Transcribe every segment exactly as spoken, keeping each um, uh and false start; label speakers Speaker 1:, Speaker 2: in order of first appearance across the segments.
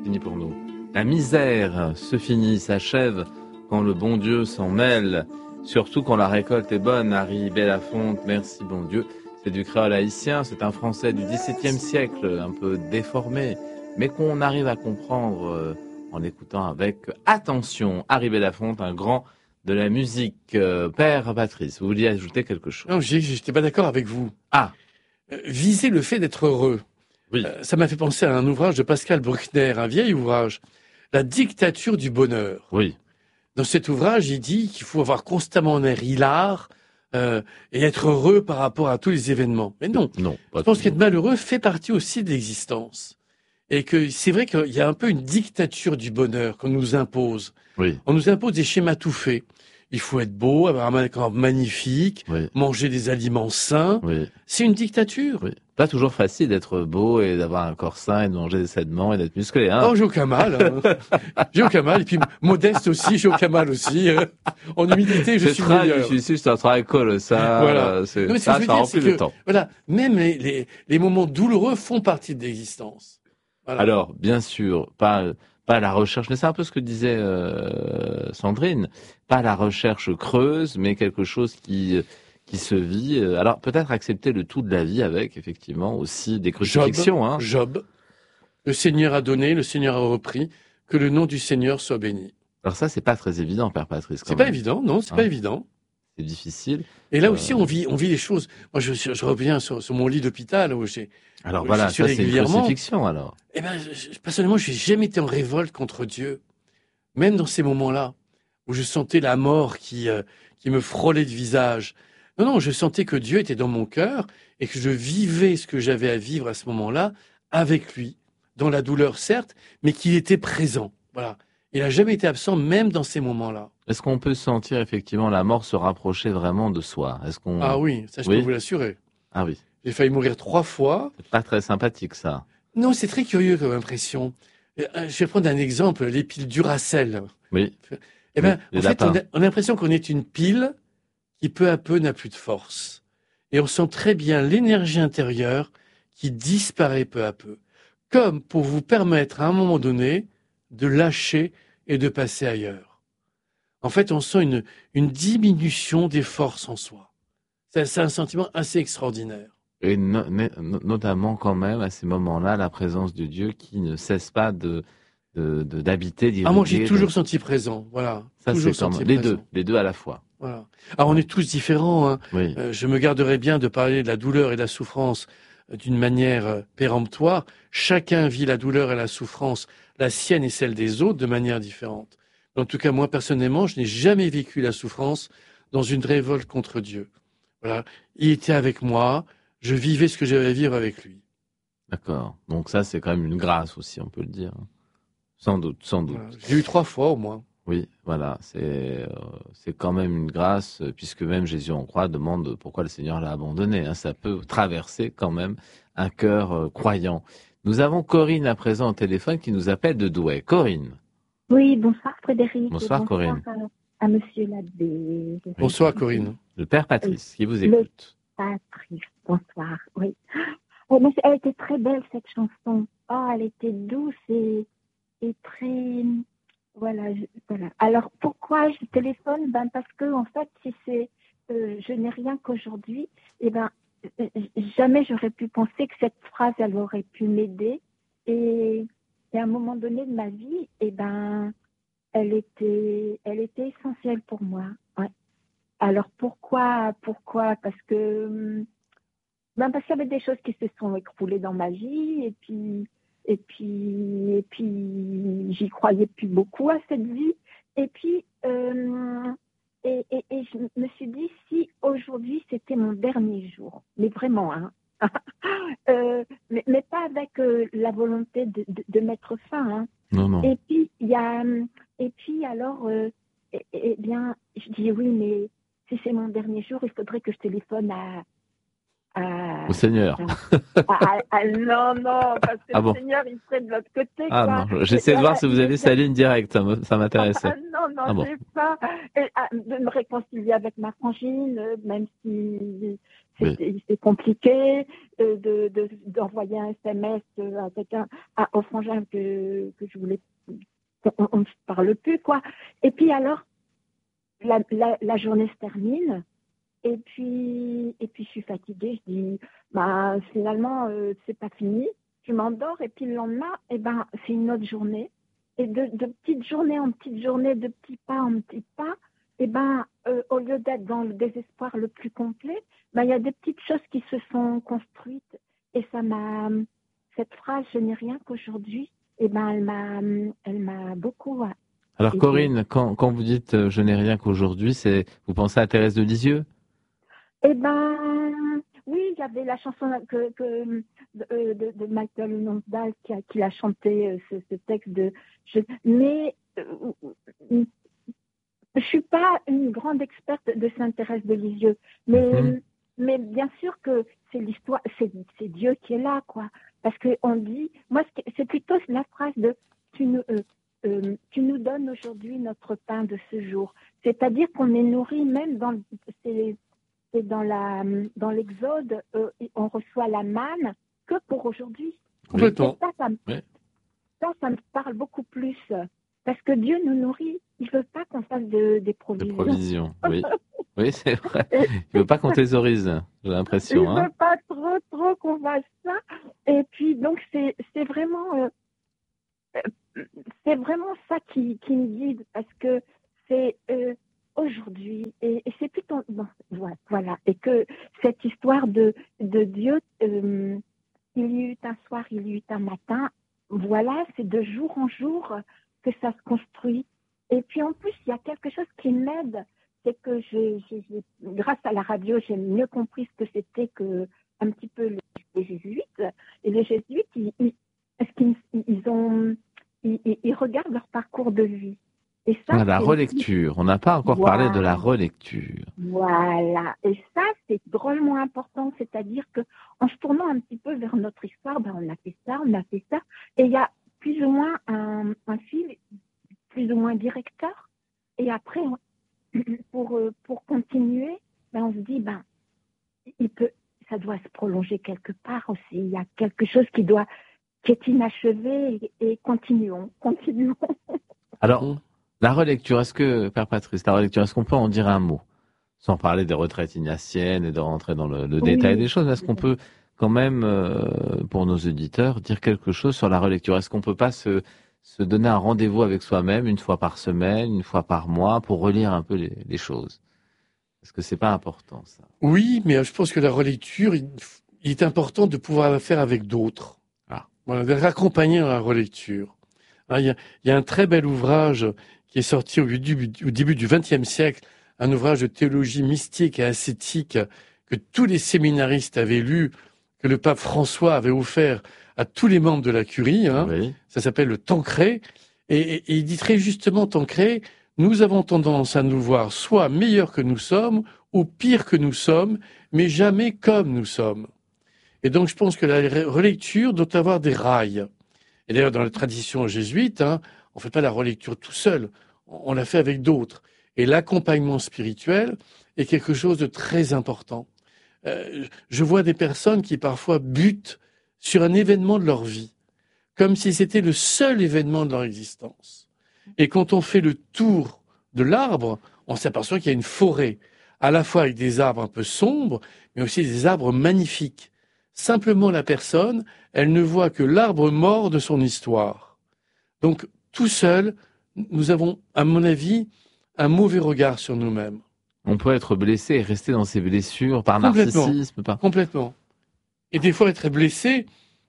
Speaker 1: fini pour nous. La misère se finit, s'achève quand le bon Dieu s'en mêle, surtout quand la récolte est bonne. Harry Belafonte, merci bon Dieu. C'est du créole haïtien, c'est un français du dix-septième siècle, un peu déformé, mais qu'on arrive à comprendre euh, en l'écoutant avec attention. Harry Belafonte, un grand de la musique. Euh, Père Patrice, vous vouliez ajouter quelque chose?
Speaker 2: Non, je n'étais pas d'accord avec vous.
Speaker 1: Ah,
Speaker 2: euh, Viser le fait d'être heureux.
Speaker 1: oui.
Speaker 2: Euh, ça m'a fait penser à un ouvrage de Pascal Bruckner, un vieil ouvrage, La dictature du bonheur.
Speaker 1: Oui.
Speaker 2: Dans cet ouvrage, il dit qu'il faut avoir constamment un air hilar euh, et être heureux par rapport à tous les événements. Mais non,
Speaker 1: Non, pas
Speaker 2: je pense
Speaker 1: tout.
Speaker 2: qu'être malheureux fait partie aussi de l'existence. Et que c'est vrai qu'il y a un peu une dictature du bonheur qu'on nous impose.
Speaker 1: Oui,
Speaker 2: On nous impose des schémas tout faits. Il faut être beau, avoir un corps magnifique,
Speaker 1: oui,
Speaker 2: manger des aliments sains.
Speaker 1: oui,
Speaker 2: C'est une dictature.
Speaker 1: oui. Pas toujours facile d'être beau et d'avoir un corps sain et de manger des sédiments et d'être musclé, hein.
Speaker 2: Oh, j'ai aucun mal. Hein. J'ai aucun mal. Et puis, modeste aussi, j'ai aucun mal aussi. Euh, En humilité, je
Speaker 1: C'est
Speaker 2: suis
Speaker 1: très
Speaker 2: meilleur.
Speaker 1: difficile, c'est un travail colossal.
Speaker 2: Voilà.
Speaker 1: euh, C'est,
Speaker 2: Non, mais ce que
Speaker 1: ça,
Speaker 2: je veux
Speaker 1: ça
Speaker 2: dire,
Speaker 1: remplit
Speaker 2: c'est
Speaker 1: le
Speaker 2: que,
Speaker 1: temps.
Speaker 2: voilà, même les, les, les moments douloureux font partie de l'existence. Voilà.
Speaker 1: Alors, bien sûr, pas, pas la recherche, mais c'est un peu ce que disait euh, Sandrine, pas la recherche creuse, mais quelque chose qui, qui se vit. Alors, peut-être accepter le tout de la vie avec, effectivement, aussi des
Speaker 2: Job,
Speaker 1: crucifixions, hein.
Speaker 2: Job, le Seigneur a donné, le Seigneur a repris, que le nom du Seigneur soit béni.
Speaker 1: Alors ça, c'est pas très évident, Père Patrice, quand
Speaker 2: C'est pas
Speaker 1: même.
Speaker 2: évident, non, c'est
Speaker 1: Hein.
Speaker 2: pas évident.
Speaker 1: C'est difficile.
Speaker 2: Et là
Speaker 1: Euh,
Speaker 2: aussi, on vit, on vit les choses. Moi, je, je reviens sur, sur mon lit d'hôpital où j'ai,
Speaker 1: Alors
Speaker 2: je
Speaker 1: voilà,
Speaker 2: suis
Speaker 1: ça, c'est une
Speaker 2: régulièrement.
Speaker 1: crucifixion, alors.
Speaker 2: Eh ben, je- je- personnellement, j'ai jamais été en révolte contre Dieu. Même dans ces moments-là, où je sentais la mort qui, euh, qui me frôlait le visage. Non, non, je sentais que Dieu était dans mon cœur et que je vivais ce que j'avais à vivre à ce moment-là avec lui, dans la douleur certes, mais qu'il était présent. Voilà. Il n'a jamais été absent, même dans ces moments-là.
Speaker 1: Est-ce qu'on peut sentir effectivement la mort se rapprocher vraiment de soi? Est-ce qu'on...
Speaker 2: Ah oui, ça je
Speaker 1: Oui.
Speaker 2: peux vous l'assurer.
Speaker 1: Ah oui,
Speaker 2: J'ai failli mourir trois fois.
Speaker 1: c'est pas très sympathique, ça.
Speaker 2: Non, c'est très curieux comme impression. Euh, Je vais prendre un exemple, les piles Duracell.
Speaker 1: Oui,
Speaker 2: Eh ben,
Speaker 1: les
Speaker 2: en fait,
Speaker 1: lapins.
Speaker 2: on a, on a l'impression qu'on est une pile qui peu à peu n'a plus de force. Et on sent très bien l'énergie intérieure qui disparaît peu à peu. Comme pour vous permettre à un moment donné de lâcher et de passer ailleurs. En fait, on sent une, une diminution des forces en soi. C'est c'est un sentiment assez extraordinaire.
Speaker 1: Et no- ne- no- notamment quand même à ces moments-là, la présence de Dieu qui ne cesse pas de, de, de- d'habiter, d'irriguer.
Speaker 2: Ah, moi, j'ai
Speaker 1: de-
Speaker 2: toujours senti présent. Voilà.
Speaker 1: Ça,
Speaker 2: toujours
Speaker 1: c'est quand
Speaker 2: senti
Speaker 1: même... Les
Speaker 2: présent.
Speaker 1: deux, les deux à la fois.
Speaker 2: Voilà. Alors, on est tous différents, hein.
Speaker 1: Oui,
Speaker 2: Euh, je me garderai bien de parler de la douleur et de la souffrance euh, d'une manière euh, péremptoire. Chacun vit la douleur et la souffrance, la sienne et celle des autres, de manière différente. En tout cas, moi, personnellement, je n'ai jamais vécu la souffrance dans une révolte contre Dieu. Voilà. Il était avec moi, je vivais ce que j'avais à vivre avec lui.
Speaker 1: d'accord. Donc ça, c'est quand même une grâce aussi, on peut le dire. Sans doute, sans doute.
Speaker 2: Voilà. J'ai eu trois fois au moins.
Speaker 1: Oui, voilà, c'est euh, c'est quand même une grâce, euh, puisque même Jésus en croix demande pourquoi le Seigneur l'a abandonné, hein. Ça peut traverser quand même un cœur euh, croyant. Nous avons Corinne à présent au téléphone qui nous appelle de Douai. Corinne.
Speaker 3: Oui, bonsoir Frédéric.
Speaker 1: Bonsoir, Corinne.
Speaker 3: À, à Monsieur l'abbé.
Speaker 2: Bonsoir Corinne.
Speaker 1: Le Père Patrice qui vous
Speaker 3: Le-
Speaker 1: écoute.
Speaker 3: Patrice, bonsoir. Oui. Oh, mais elle était très belle cette chanson. Oh, elle était douce et, et très. Voilà, je- voilà. Alors pourquoi je téléphone? Ben parce que en fait, si c'est, euh, je n'ai rien qu'aujourd'hui, et ben euh, jamais j'aurais pu penser que cette phrase elle aurait pu m'aider. Et, et à un moment donné de ma vie, et ben elle était, elle était essentielle pour moi. Ouais. Alors pourquoi, pourquoi? Parce que, hum, ben parce qu'il y avait des choses qui se sont écroulées dans ma vie et puis, et puis, et puis, j'y croyais plus beaucoup à cette vie. Et puis, euh, et, et, et je me suis dit si aujourd'hui c'était mon dernier jour, mais vraiment, hein. euh, mais, mais pas avec euh, la volonté de, de, de mettre fin, hein.
Speaker 1: Non, non.
Speaker 3: Et puis, il y a, et puis alors, euh, eh, eh bien, je dis oui, mais si c'est mon dernier jour, il faudrait que je téléphone à, à,
Speaker 1: Au Seigneur.
Speaker 3: à, à- à- non, non, parce que
Speaker 1: Ah
Speaker 3: le
Speaker 1: bon.
Speaker 3: Seigneur, il serait de l'autre côté,
Speaker 1: Ah
Speaker 3: quoi.
Speaker 1: non, j'essaie de
Speaker 3: Et-
Speaker 1: voir si vous
Speaker 3: et-
Speaker 1: avez sa ligne directe, ça me- ça m'intéressait.
Speaker 3: ah, non, non,
Speaker 1: Ah bon.
Speaker 3: j'ai pas. Et, ah, de me réconcilier avec ma frangine, euh, même si C'est, oui. c'est compliqué euh, de, de, d'envoyer un S M S à quelqu'un, à, au frangin que, que je voulais, on ne se parle plus, quoi. Et puis alors, la, la, la journée se termine, et puis, et puis je suis fatiguée, je dis, bah, finalement, euh, c'est pas fini, je m'endors, et puis le lendemain, eh ben, c'est une autre journée. Et de, de petite journée en petite journée, de petits pas en petits pas, eh ben, euh, au lieu d'être dans le désespoir le plus complet, ben, il y a des petites choses qui se sont construites. Et ça m'a, cette phrase, je n'ai rien qu'aujourd'hui, eh ben, elle m'a, elle m'a beaucoup.
Speaker 1: Alors, aidé. Corinne, quand, quand vous dites euh, je n'ai rien qu'aujourd'hui, c'est, vous pensez à Thérèse de Lisieux?
Speaker 3: Eh ben, oui, il y avait la chanson que, que de, de, de Michael Lonsdale qui a, qui a chanté euh, ce, ce texte de, je, mais, euh, je suis pas une grande experte de Sainte Thérèse de Lisieux, mais, mmh. mais bien sûr que c'est l'histoire, c'est, c'est Dieu qui est là, quoi. Parce que on dit, moi, c'est plutôt la phrase de tu nous, euh, euh, tu nous donnes aujourd'hui notre pain de ce jour. C'est-à-dire qu'on est nourri même dans, c'est, c'est dans la, dans l'Exode, euh, on reçoit la manne que pour aujourd'hui.
Speaker 2: Complètement.
Speaker 3: Ça, ça,
Speaker 2: oui.
Speaker 3: ça, ça me parle beaucoup plus. Parce que Dieu nous nourrit. Il ne veut pas qu'on fasse de, des provisions.
Speaker 1: Des provisions, oui. Oui, c'est vrai. Il ne veut pas qu'on thésaurise, j'ai l'impression.
Speaker 3: Il ne
Speaker 1: hein.
Speaker 3: veut pas trop, trop qu'on fasse ça. Et puis, donc, c'est, c'est vraiment... Euh, c'est vraiment ça qui, qui me guide. Parce que c'est euh, aujourd'hui. Et, et c'est plutôt... Bon, voilà. Et que cette histoire de, de Dieu, euh, il y eut un soir, il y eut un matin. Voilà, c'est de jour en jour que ça se construit. Et puis en plus, il y a quelque chose qui m'aide, c'est que je, je, je, grâce à la radio, j'ai mieux compris ce que c'était que un petit peu les, les jésuites. Et les jésuites, ils, ils, est-ce qu'ils ils ont, ils, ils regardent leur parcours de vie. Et ça,
Speaker 1: ah, la relecture. On n'a pas encore voilà. parlé de la relecture.
Speaker 3: Voilà. Et ça, c'est drôlement important. C'est-à-dire que en se tournant un petit peu vers notre histoire, ben on a fait ça, on a fait ça, et il y a plus ou moins un, un fil, plus ou moins directeur. Et après, on, pour, pour continuer, ben on se dit, ben, il peut, ça doit se prolonger quelque part aussi. Il y a quelque chose qui doit, qui est inachevé et, et continuons, continuons.
Speaker 1: Alors, la relecture, est-ce que, Père Patrice, la relecture, est-ce qu'on peut en dire un mot? Sans parler des retraites ignatiennes et de rentrer dans le, le oui, détail des choses, est-ce qu'on peut quand même, euh, pour nos auditeurs, dire quelque chose sur la relecture? Est-ce qu'on peut pas se, se donner un rendez-vous avec soi-même une fois par semaine, une fois par mois, pour relire un peu les, les choses? Est-ce que c'est pas important, ça?
Speaker 2: Oui, mais je pense que la relecture, il, il est important de pouvoir la faire avec d'autres.
Speaker 1: Ah.
Speaker 2: Voilà, d'être accompagné dans la relecture. Alors, il y a, il y a un très bel ouvrage qui est sorti au début, au début du vingtième siècle, un ouvrage de théologie mystique et ascétique que tous les séminaristes avaient lu, que le pape François avait offert à tous les membres de la curie. Hein.
Speaker 1: Oui.
Speaker 2: Ça s'appelle le Tancré. Et, et, et il dit très justement, Tancré, nous avons tendance à nous voir soit meilleurs que nous sommes ou pires que nous sommes, mais jamais comme nous sommes. Et donc je pense que la relecture doit avoir des rails. Et d'ailleurs, dans la tradition jésuite, hein, on ne fait pas la relecture tout seul, on l'a fait avec d'autres. Et l'accompagnement spirituel est quelque chose de très important. Euh, je vois des personnes qui parfois butent sur un événement de leur vie, comme si c'était le seul événement de leur existence. Et quand on fait le tour de l'arbre, on s'aperçoit qu'il y a une forêt, à la fois avec des arbres un peu sombres, mais aussi des arbres magnifiques. Simplement, la personne, elle ne voit que l'arbre mort de son histoire. Donc, tout seul, nous avons, à mon avis, un mauvais regard sur nous-mêmes.
Speaker 1: On peut être blessé et rester dans ses blessures par
Speaker 2: complètement,
Speaker 1: narcissisme. Par...
Speaker 2: Complètement. Et des fois, être blessé,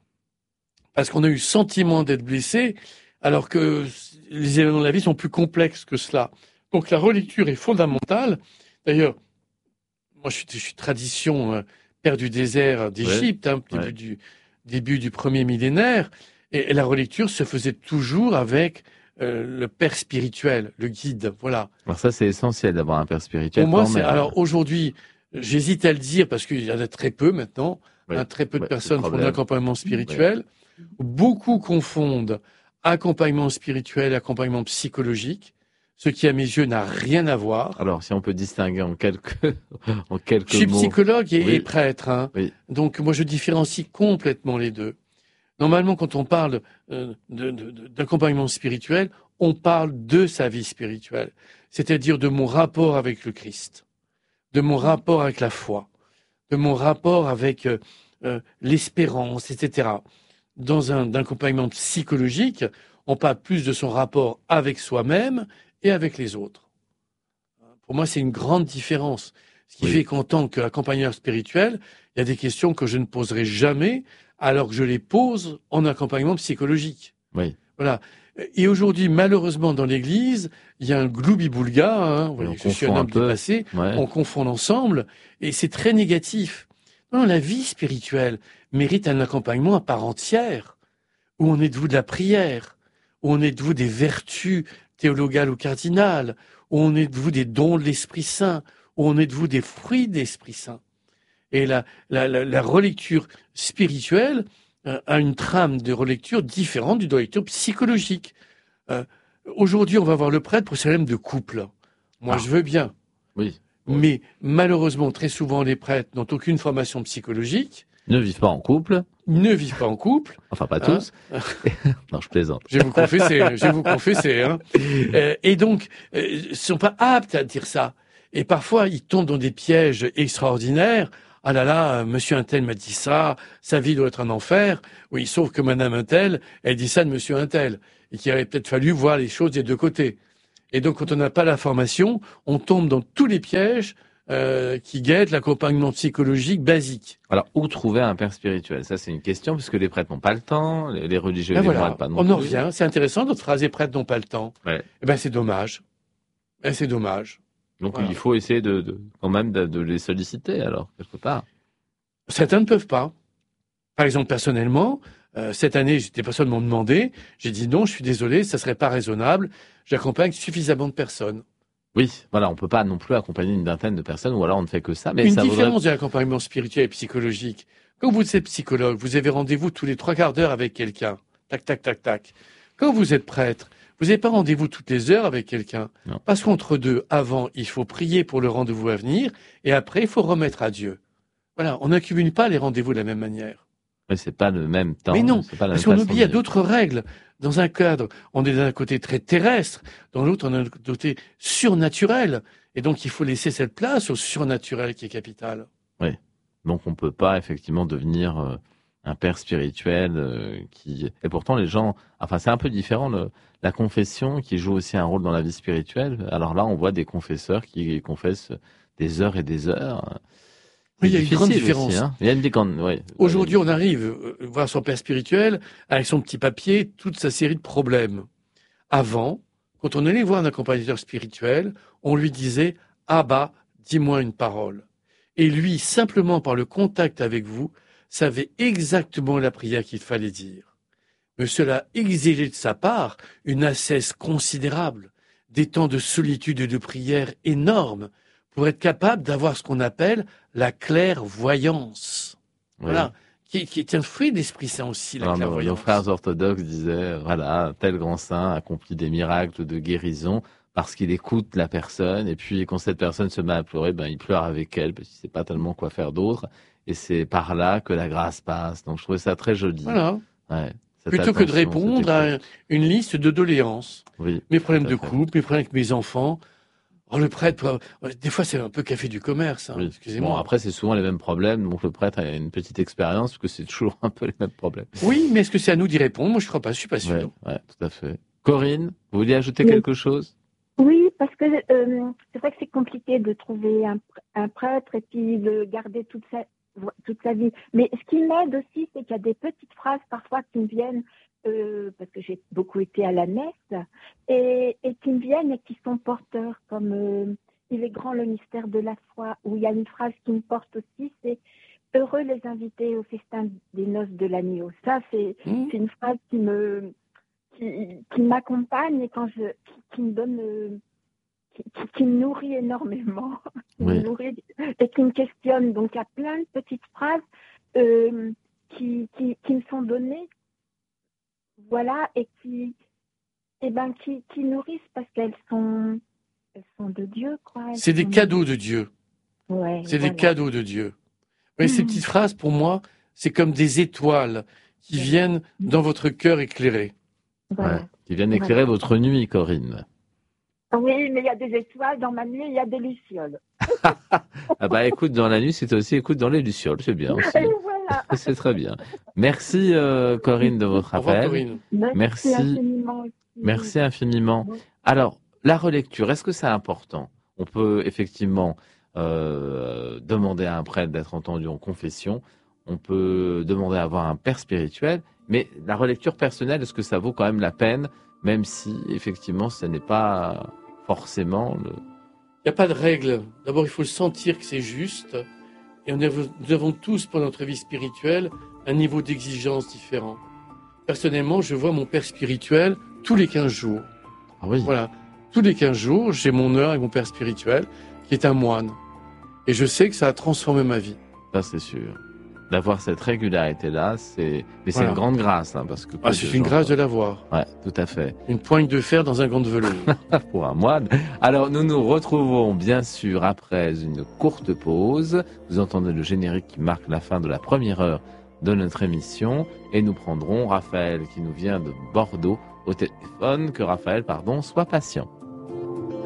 Speaker 2: parce qu'on a eu sentiment d'être blessé, alors que les événements de la vie sont plus complexes que cela. Donc, la relecture est fondamentale. D'ailleurs, moi, je suis, je suis tradition... Euh, père du désert d'Égypte,
Speaker 1: ouais,
Speaker 2: hein, début,
Speaker 1: ouais.
Speaker 2: du, début du premier millénaire, et, et la relecture se faisait toujours avec euh, le père spirituel, le guide, voilà.
Speaker 1: Alors ça, c'est essentiel d'avoir un père spirituel.
Speaker 2: Pour moi,
Speaker 1: quand
Speaker 2: c'est,
Speaker 1: même.
Speaker 2: alors aujourd'hui, j'hésite à le dire parce qu'il y en a très peu maintenant,
Speaker 1: ouais,
Speaker 2: hein, très peu
Speaker 1: ouais,
Speaker 2: de personnes font de l'accompagnement spirituel.
Speaker 1: Ouais.
Speaker 2: Beaucoup confondent accompagnement spirituel et accompagnement psychologique. ce qui à mes yeux n'a rien à voir.
Speaker 1: Alors, si on peut distinguer en quelques, en quelques
Speaker 2: Je suis
Speaker 1: mots.
Speaker 2: psychologue et,
Speaker 1: Oui.
Speaker 2: et prêtre, hein.
Speaker 1: Oui.
Speaker 2: Donc moi je différencie complètement les deux. Normalement, quand on parle euh, de, de, de, d'accompagnement spirituel, on parle de sa vie spirituelle, c'est-à-dire de mon rapport avec le Christ, de mon rapport avec la foi, de mon rapport avec euh, euh, l'espérance, et cetera. Dans un accompagnement psychologique, on parle plus de son rapport avec soi-même et avec les autres. Pour moi, c'est une grande différence. Ce qui
Speaker 1: Oui.
Speaker 2: fait qu'en tant qu'accompagneur spirituel, il y a des questions que je ne poserai jamais alors que je les pose en accompagnement psychologique.
Speaker 1: Oui.
Speaker 2: Voilà. Et aujourd'hui, malheureusement, dans l'Église, il y a un gloubi-boulga. Hein, vous
Speaker 1: Et on
Speaker 2: voyez, je suis un
Speaker 1: confond un
Speaker 2: homme
Speaker 1: peu.
Speaker 2: dépassé.
Speaker 1: Ouais.
Speaker 2: On confond ensemble et c'est très négatif. Non, la vie spirituelle mérite un accompagnement à part entière, où on est de vous de la prière, où on est de vous des vertus théologales ou cardinales, où on est de vous des dons de l'Esprit Saint, où on est de vous des fruits de l'Esprit Saint. Et la, la, la, la relecture spirituelle euh, a une trame de relecture différente d'une relecture psychologique. Euh, aujourd'hui, on va voir le prêtre pour ses problèmes de couple. Moi,
Speaker 1: Ah.
Speaker 2: je veux bien.
Speaker 1: Oui.
Speaker 2: Mais malheureusement, très souvent, les prêtres n'ont aucune formation psychologique,
Speaker 1: Ne vivent pas en couple.
Speaker 2: ne vivent pas en couple.
Speaker 1: Enfin, pas
Speaker 2: Hein.
Speaker 1: tous. Non, je plaisante.
Speaker 2: Je vais vous confesser, je vais vous confesser. Hein. Euh, et donc, euh, ils ne sont pas aptes à dire ça. Et parfois, ils tombent dans des pièges extraordinaires. Ah là là, monsieur Untel m'a dit ça, sa vie doit être un enfer. Oui, sauf que madame Untel, elle dit ça de monsieur Untel. Et qu'il aurait peut-être fallu voir les choses des deux côtés. Et donc, quand on n'a pas la formation, on tombe dans tous les pièges euh, qui guettent l'accompagnement psychologique basique.
Speaker 1: Alors, où trouver un père spirituel? Ça, c'est une question, parce que les prêtres n'ont pas le temps, les les religieux
Speaker 2: Ben
Speaker 1: les
Speaker 2: voilà,
Speaker 1: moines pas non
Speaker 2: on en
Speaker 1: plus.
Speaker 2: revient. C'est intéressant, notre phrase est prête, n'ont pas le temps.
Speaker 1: Ouais.
Speaker 2: Eh ben, c'est dommage. Eh, c'est dommage.
Speaker 1: Donc,
Speaker 2: Voilà.
Speaker 1: il faut essayer de, de quand même de, de les solliciter, alors, quelque part.
Speaker 2: Certains ne peuvent pas. Par exemple, personnellement, euh, cette année, des personnes m'ont demandé, j'ai dit non, je suis désolé, ça serait pas raisonnable, j'accompagne suffisamment de personnes.
Speaker 1: Oui, voilà, on peut pas non plus accompagner une vingtaine de personnes, ou alors on ne fait que ça. Mais
Speaker 2: Une
Speaker 1: ça
Speaker 2: différence
Speaker 1: vaudrait...
Speaker 2: de l'accompagnement spirituel et psychologique. Quand vous êtes psychologue, vous avez rendez-vous tous les trois quarts d'heure avec quelqu'un. Tac, tac, tac, tac. Quand vous êtes prêtre, vous n'avez pas rendez-vous toutes les heures avec quelqu'un.
Speaker 1: Non.
Speaker 2: Parce qu'entre deux, avant, il faut prier pour le rendez-vous à venir, et après, il faut remettre à Dieu. Voilà, on n'accumule pas les rendez-vous de la même manière.
Speaker 1: Mais c'est pas le même temps.
Speaker 2: Mais non,
Speaker 1: c'est pas la
Speaker 2: parce
Speaker 1: même
Speaker 2: qu'on
Speaker 1: façon
Speaker 2: oublie, il y a
Speaker 1: de vivre.
Speaker 2: d'autres règles. Dans un cadre, on est d'un côté très terrestre, dans l'autre, on est d'un côté surnaturel. Et donc, il faut laisser cette place au surnaturel qui est capital.
Speaker 1: Donc on peut pas effectivement devenir euh, un père spirituel euh, qui. Et pourtant les gens, enfin c'est un peu différent. Le... La confession qui joue aussi un rôle dans la vie spirituelle. Alors là, on voit des confesseurs qui confessent des heures et des heures.
Speaker 2: Oui, il y a une grande
Speaker 1: difficile
Speaker 2: différence.
Speaker 1: aussi, hein. Il y a une grande. Ouais.
Speaker 2: Aujourd'hui, on arrive euh, voir son père spirituel avec son petit papier, toute sa série de problèmes. Avant, quand on allait voir un accompagnateur spirituel, on lui disait « Ah bah, dis-moi une parole ». Et lui, simplement par le contact avec vous, savait exactement la prière qu'il fallait dire. Mais cela exigeait de sa part une assesse considérable, des temps de solitude et de prière énormes, pour être capable d'avoir ce qu'on appelle la clairvoyance.
Speaker 1: Oui.
Speaker 2: Voilà, qui, qui est un fruit de l'Esprit Saint aussi, la
Speaker 1: Alors, nos, nos
Speaker 2: clairvoyance.
Speaker 1: frères orthodoxes disaient, voilà, tel grand saint accomplit des miracles de guérison parce qu'il écoute la personne, et puis quand cette personne se met à pleurer, ben il pleure avec elle parce qu'il sait pas tellement quoi faire d'autre, et c'est par là que la grâce passe. Donc je trouvais ça très joli.
Speaker 2: Voilà.
Speaker 1: Ouais, cette
Speaker 2: Plutôt que de
Speaker 1: attention,
Speaker 2: répondre
Speaker 1: cette
Speaker 2: à
Speaker 1: écoute.
Speaker 2: une liste de doléances.
Speaker 1: Oui,
Speaker 2: Mes problèmes
Speaker 1: tout à
Speaker 2: de
Speaker 1: fait.
Speaker 2: couple, mes problèmes avec mes enfants. Oh, le prêtre, peut- des fois, c'est un peu café du commerce, hein,
Speaker 1: Oui.
Speaker 2: excusez-moi.
Speaker 1: Bon, après, c'est souvent les mêmes problèmes, donc le prêtre a une petite expérience, parce que c'est toujours un peu les mêmes problèmes.
Speaker 2: Oui, mais est-ce que c'est à nous d'y répondre? Moi, je crois pas, je suis pas sûr.
Speaker 1: Ouais, ouais, tout à fait. Corinne, vous vouliez ajouter
Speaker 3: Oui.
Speaker 1: quelque chose?
Speaker 3: Oui, parce que euh, c'est vrai que c'est compliqué de trouver un, pr- un prêtre et puis de garder toute sa, toute sa vie. Mais ce qui m'aide aussi, c'est qu'il y a des petites phrases parfois qui me viennent, euh, parce que j'ai beaucoup été à la messe, et, et qui me viennent et qui sont porteurs, comme euh, « Il est grand le mystère de la foi », où il y a une phrase qui me porte aussi, c'est « Heureux les invités au festin des noces de l'agneau ». Ça, c'est
Speaker 2: Mmh.
Speaker 3: c'est une phrase qui me... qui, qui m'accompagne et quand je, qui, qui me donne, euh, qui, qui, qui me nourrit énormément, qui
Speaker 1: Oui.
Speaker 3: me nourrit et qui me questionne. Donc il y a plein de petites phrases euh, qui, qui, qui me sont données, voilà, et qui, eh ben, qui, qui nourrissent parce qu'elles sont, elles sont de Dieu, quoi. Elles
Speaker 2: C'est des
Speaker 3: sont-
Speaker 2: cadeaux de Dieu.
Speaker 3: Ouais,
Speaker 2: C'est
Speaker 3: voilà.
Speaker 2: des cadeaux de Dieu. Mais ces
Speaker 3: Mhm.
Speaker 2: petites phrases, pour moi, c'est comme des étoiles qui
Speaker 3: Voilà.
Speaker 2: viennent dans votre cœur éclairé.
Speaker 3: Voilà.
Speaker 1: Ouais. Qui viennent éclairer
Speaker 3: Voilà.
Speaker 1: votre nuit, Corinne.
Speaker 3: Oui, mais il y a des étoiles dans ma nuit, il y a des lucioles.
Speaker 1: Ah bah écoute dans la nuit, c'est aussi écoute dans les lucioles, c'est bien aussi.
Speaker 3: Et voilà.
Speaker 1: C'est très bien. Merci euh, Corinne de votre
Speaker 2: Au revoir,
Speaker 1: appel.
Speaker 2: Corinne.
Speaker 3: Merci,
Speaker 1: Merci.
Speaker 3: infiniment aussi.
Speaker 1: Merci infiniment. Alors, la relecture, est-ce que c'est important? On peut effectivement euh, demander à un prêtre d'être entendu en confession. On peut demander à avoir un père spirituel. Mais la relecture personnelle, est-ce que ça vaut quand même la peine, même si effectivement ce n'est pas forcément le...
Speaker 2: Il n'y a pas de règle. D'abord, il faut sentir que c'est juste. Et on avons- nous avons tous, pour notre vie spirituelle, un niveau d'exigence différent. Personnellement, je vois mon père spirituel tous les quinze jours.
Speaker 1: Ah oui,
Speaker 2: Voilà. Tous les quinze jours, j'ai mon heure avec mon père spirituel, qui est un moine. Et je sais que ça a transformé ma vie.
Speaker 1: ça c'est sûr. D'avoir cette régularité-là, c'est... Mais c'est
Speaker 2: Voilà.
Speaker 1: une grande grâce, hein, parce que...
Speaker 2: Ah, c'est une grâce de l'avoir.
Speaker 1: Ouais, tout à fait.
Speaker 2: Une poigne de fer dans un gant de velours.
Speaker 1: Pour un moine. Alors, nous nous retrouvons bien sûr après une courte pause. Vous entendez le générique qui marque la fin de la première heure de notre émission. Et nous prendrons Raphaël qui nous vient de Bordeaux au téléphone. Que Raphaël, pardon, soit patient.